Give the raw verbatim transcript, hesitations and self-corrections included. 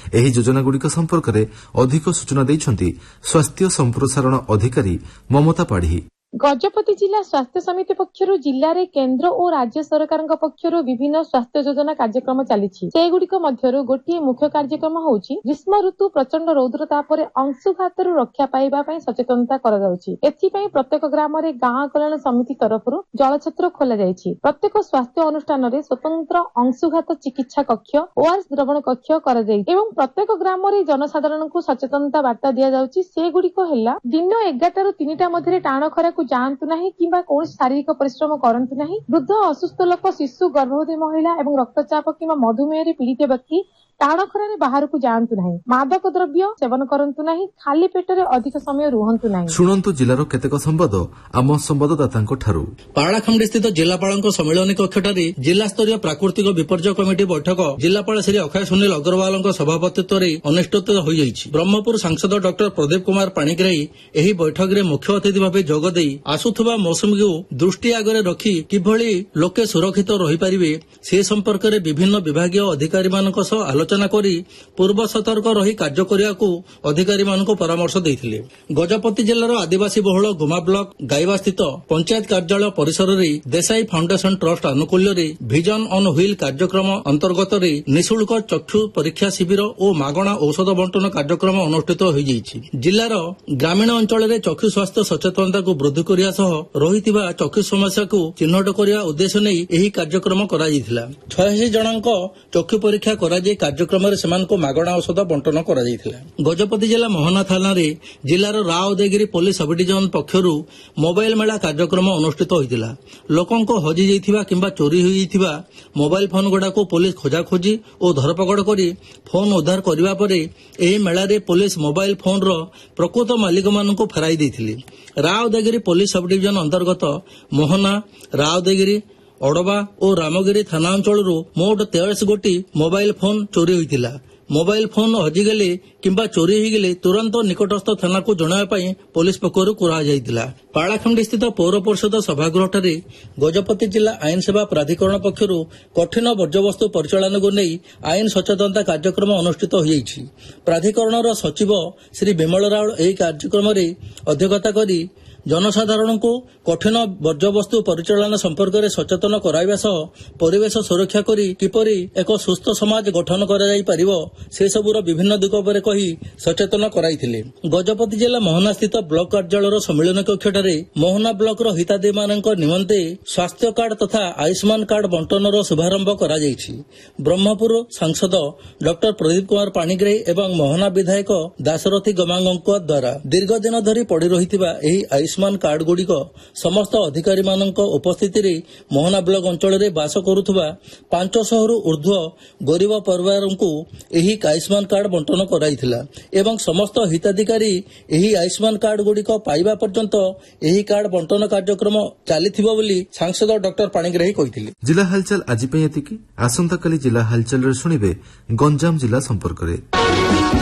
ଏହି ଯୋଜନାଗୁଡ଼ିକ ସମ୍ପର୍କରେ ଅଧିକ ସୂଚନା ଦେଇଛନ୍ତି ସ୍ୱାସ୍ଥ୍ୟ ସମ୍ପ୍ରସାରଣ ଅଧିକାରୀ ମମତା ପାଢ଼ୀ। ଗଜପତି ଜିଲ୍ଲା ସ୍ୱାସ୍ଥ୍ୟ ସମିତି ପକ୍ଷରୁ ଜିଲ୍ଲାରେ କେନ୍ଦ୍ର ଓ ରାଜ୍ୟ ସରକାରଙ୍କ ପକ୍ଷରୁ ବିଭିନ୍ନ ସ୍ୱାସ୍ଥ୍ୟ ଯୋଜନା କାର୍ଯ୍ୟକ୍ରମ ଚାଲିଛି। ସେଗୁଡ଼ିକ ମଧ୍ୟରୁ ଗୋଟିଏ ମୁଖ୍ୟ କାର୍ଯ୍ୟକ୍ରମ ହେଉଛି ଗ୍ରୀଷ୍ମ ଋତୁ ପ୍ରଚଣ୍ଡ ରୌଦ୍ର ତାପରେ ଅଂଶୁଘାତରୁ ରକ୍ଷା ପାଇବା ପାଇଁ ସଚେତନତା କରାଯାଉଛି। ଏଥିପାଇଁ ପ୍ରତ୍ୟେକ ଗ୍ରାମରେ ଗାଁ କଲ୍ୟାଣ ସମିତି ତରଫରୁ ଜଳଛତ୍ର ଖୋଲାଯାଇଛି। ପ୍ରତ୍ୟେକ ସ୍ୱାସ୍ଥ୍ୟ ଅନୁଷ୍ଠାନରେ ସ୍ୱତନ୍ତ୍ର ଅଂଶୁଘାତ ଚିକିତ୍ସା କକ୍ଷ ଓଆରଏସ୍ ଦ୍ରବଣ କକ୍ଷ କରାଯାଇଛି ଏବଂ ପ୍ରତ୍ୟେକ ଗ୍ରାମରେ ଜନସାଧାରଣଙ୍କୁ ସଚେତନତା ବାର୍ତ୍ତା ଦିଆଯାଉଛି। ସେଗୁଡ଼ିକ ହେଲା ଦିନ ଏଗାରଟାରୁ ତିନିଟା ମଧ୍ୟରେ ଟାଣ ଖରାକୁ ଯାଆନ୍ତୁ ନାହିଁ କିମ୍ବା କୌଣସି ଶାରୀରିକ ପରିଶ୍ରମ କରନ୍ତୁ ନାହିଁ। ବୃଦ୍ଧ, ଅସୁସ୍ଥ ଲୋକ, ଶିଶୁ, ଗର୍ଭବତୀ ମହିଳା ଏବଂ ରକ୍ତଚାପ କିମ୍ବା ମଧୁମେହରେ ପୀଡ଼ିତ ବ୍ୟକ୍ତି ଟାଣ ଖରାରେ ବାହାରକୁ ଯାଆନ୍ତୁ ନାହିଁ। ମାଦକ ଦ୍ରବ୍ୟ ସେବନ କରନ୍ତୁ ନାହିଁ। ଖାଲି ପେଟରେ ଅଧିକ ସମୟ ରୁହନ୍ତୁ ନାହିଁ। ଶୁଣନ୍ତୁ ଜିଲ୍ଲାର କେତେକ ସମ୍ବାଦ ଆମ ସମ୍ବାଦଦାତାଙ୍କଠାରୁ। ପାରଳାଖେମୁଣ୍ଡି ଜିଲ୍ଲାପାଳଙ୍କ ସମ୍ମିଳନୀ କକ୍ଷଠାରେ ଜିଲ୍ଲାସ୍ତରୀୟ ପ୍ରାକୃତିକ ବିପର୍ଯ୍ୟୟ କମିଟି ବୈଠକ ଜିଲ୍ଲାପାଳ ଶ୍ରୀ ଅକ୍ଷୟ ସୁନୀଲ ଅଗ୍ରୱାଲଙ୍କ ସଭାପତିତ୍ୱରେ ଅନୁଷ୍ଠିତ ହୋଇଯାଇଛି। ବ୍ରହ୍ମପୁର ସାଂସଦ ଡକ୍ଟର ପ୍ରଦୀପ କୁମାର ପାଣିଗ୍ରାହୀ ଏହି ବୈଠକରେ ମୁଖ୍ୟ ଅତିଥି ଭାବେ ଯୋଗଦେଇ ଆସୁଥିବା ମୌସୁମୀକୁ ଦୃଷ୍ଟି ଆଗରେ ରଖି କିଭଳି ଲୋକେ ସୁରକ୍ଷିତ ରହିପାରିବେ ସେ ସମ୍ପର୍କରେ ବିଭିନ୍ନ ବିଭାଗୀୟ ଅଧିକାରୀମାନଙ୍କ ସହ ଆଲୋଚନା କରି ପୂର୍ବ ସତର୍କ ରହି କାର୍ଯ୍ୟ କରିବାକୁ ଅଧିକାରୀମାନଙ୍କୁ ପରାମର୍ଶ ଦେଇଥିଲେ। ଗଜପତି ଜିଲ୍ଲାର ଆଦିବାସୀ ବହୁଳ ଗୁମା ବ୍ଲକ ଗାଇବାସ୍ଥିତ ପଞ୍ଚାୟତ କାର୍ଯ୍ୟାଳୟ ପରିସରରେ ଦେଶାଇ ଫାଉଣ୍ଡେସନ ଟ୍ରଷ୍ଟ ଆନୁକୂଲ୍ୟରେ ଭିଜନ ଅନ୍ ହ୍ୱିଲ୍ କାର୍ଯ୍ୟକ୍ରମ ଅନ୍ତର୍ଗତରେ ନିଃଶୁଳ୍କ ଚକ୍ଷୁ ପରୀକ୍ଷା ଶିବିର ଓ ମାଗଣା ଔଷଧ ବଣ୍ଟନ କାର୍ଯ୍ୟକ୍ରମ ଅନୁଷ୍ଠିତ ହୋଇଯାଇଛି। ଜିଲ୍ଲାର ଗ୍ରାମୀଣ ଅଞ୍ଚଳରେ ଚକ୍ଷୁ ସ୍ୱାସ୍ଥ୍ୟ ସଚେତନତାକୁ ବୃଦ୍ଧି କରିବା ସହ ରହିଥିବା ଚକ୍ଷୁ ସମସ୍ୟାକୁ ଚିହ୍ନଟ କରିବା ଉଦ୍ଦେଶ୍ୟ ନେଇ ଏହି କାର୍ଯ୍ୟକ୍ରମ କରାଯାଇଥିଲା। ଛୟାଅଶୀ ଜଣଙ୍କ ଚକ୍ଷୁ ପରୀକ୍ଷା କରାଯାଇ କାର୍ଯ୍ୟକ୍ରମରେ ସେମାନଙ୍କୁ ମାଗଣା ଔଷଧ ବଣ୍ଟନ କରାଯାଇଥିଲା। ଗଜପତି ଜିଲ୍ଲା ମୋହନା ଥାନାରେ ଜିଲ୍ଲାର ରାଓଦେଗିରି ପୋଲିସ ସବ୍ଡିଭିଜନ ପକ୍ଷରୁ ମୋବାଇଲ ମେଳା କାର୍ଯ୍ୟକ୍ରମ ଅନୁଷ୍ଠିତ ହୋଇଥିଲା। ଲୋକଙ୍କ ହଜିଯାଇଥିବା କିମ୍ବା ଚୋରି ହୋଇଯାଇଥିବା ମୋବାଇଲ ଫୋନଗୁଡାକୁ ପୋଲିସ ଖୋଜାଖୋଜି ଓ ଧରପକଡ଼ କରି ଫୋନ ଉଦ୍ଧାର କରିବା ପରେ ଏହି ମେଳାରେ ପୋଲିସ ମୋବାଇଲ ଫୋନର ପ୍ରକୃତ ମାଲିକମାନଙ୍କୁ ଫେରାଇ ଦେଇଥିଲେ। ରାଓଦେଗିରି ପୋଲିସ ସବ୍ଡିଭିଜନ ଅନ୍ତର୍ଗତ ମୋହନା, ରାଓଦେଗିରି, ଅଡବା ଓ ରାମଗିରି ଥାନା ଅଞ୍ଚଳରୁ ମୋଟ ତେୟାଳିଶ ଗୋଟି ମୋବାଇଲ ଫୋନ ଚୋରି ହୋଇଥିଲା। ମୋବାଇଲ ଫୋନ ହଜିଗଲେ କିମ୍ବା ଚୋରି ହୋଇଗଲେ ତୁରନ୍ତ ନିକଟସ୍ଥ ଥାନାକୁ ଜଣାଇବା ପାଇଁ ପୋଲିସ ପକ୍ଷରୁ କୁହାଯାଇଥିଲା। ପାଳାଖେମୁଣ୍ଡି ସ୍ଥିତ ପୌର ପରିଷଦ ସଭାଗୃହଠାରେ ଗଜପତି ଜିଲ୍ଲା ଆଇନ ସେବା ପ୍ରାଧିକରଣ ପକ୍ଷରୁ କଠିନ ବର୍ଜ୍ୟବସ୍ତୁ ପରିଚାଳନାକୁ ନେଇ ଆଇନ ସଚେତନତା କାର୍ଯ୍ୟକ୍ରମ ଅନୁଷ୍ଠିତ ହୋଇଯାଇଛି। ପ୍ରାଧିକରଣର ସଚିବ ଶ୍ରୀ ବିମଳ ରାଉଳ ଏହି କାର୍ଯ୍ୟକ୍ରମରେ ଅଧ୍ୟକ୍ଷତା କରି ଜନସାଧାରଣଙ୍କୁ କଠିନ ବର୍ଜ୍ୟବସ୍ତୁ ପରିଚାଳନା ସମ୍ପର୍କରେ ସଚେତନ କରାଇବା ସହ ପରିବେଶ ସୁରକ୍ଷା କରି କିପରି ଏକ ସୁସ୍ଥ ସମାଜ ଗଠନ କରାଯାଇପାରିବ ସେସବୁର ବିଭିନ୍ନ ଦିଗ ଉପରେ କହି ସଚେତନ କରାଇଥିଲେ। ଗଜପତି ଜିଲ୍ଲା ମୋହନାସ୍ଥିତ ବ୍ଲକ କାର୍ଯ୍ୟାଳୟର ସମ୍ମିଳନୀ କକ୍ଷଠାରେ ମୋହନା ବ୍ଲକର ହିତାଧିକାରୀମାନଙ୍କ ନିମନ୍ତେ ସ୍ୱାସ୍ଥ୍ୟ କାର୍ଡ ତଥା ଆୟୁଷ୍ମାନ କାର୍ଡ ବଣ୍ଟନର ଶୁଭାରମ୍ଭ କରାଯାଇଛି। ବ୍ରହ୍ମପୁର ସାଂସଦ ଡକ୍ଟର ପ୍ରଦୀପ କୁମାର ପାଣିଗ୍ରାହୀ ଏବଂ ମୋହନା ବିଧାୟକ ଦାଶରଥୀ ଗମାଙ୍ଗଙ୍କ ଦ୍ୱାରା ଦୀର୍ଘଦିନ ଧରି ପଡ଼ି ରହିଥିବା ଏହି ଆୟୁଷ୍ମାନ କାର୍ଡ ଗୁଡ଼ିକ ସମସ୍ତ ଅଧିକାରୀମାନଙ୍କ ଉପସ୍ଥିତିରେ ମୋହନା ବ୍ଲକ ଅଞ୍ଚଳରେ ବାସ କରୁଥିବା ପାଞ୍ଚଶହରୁ ଉର୍ଦ୍ଧ୍ୱ ଗରିବ ପରିବାରଙ୍କୁ ଏହି ଆୟୁଷ୍ମାନ କାର୍ଡ ବଣ୍ଟନ କରାଯାଇଥିଲା ଏବଂ ସମସ୍ତ ହିତାଧିକାରୀ ଏହି ଆୟୁଷ୍ମାନ କାର୍ଡ ଗୁଡ଼ିକ ପାଇବା ପର୍ଯ୍ୟନ୍ତ ଏହି କାର୍ଡ ବଣ୍ଟନ କାର୍ଯ୍ୟକ୍ରମ ଚାଲିଥିବ ବୋଲି ସାଂସଦ ଡକ୍ଟର ପାଣିଗ୍ରାହୀ କହିଥିଲେ। ଜିଲ୍ଲା ହାଲଚାଲ ଆଜି ପାଇଁ ଏତିକି। ଆସନ୍ତାକାଲି ଜିଲ୍ଲା ହାଲଚାଲରେ ଶୁଣିବେ ଗଞ୍ଜାମ ଜିଲ୍ଲା ସମ୍ପର୍କରେ।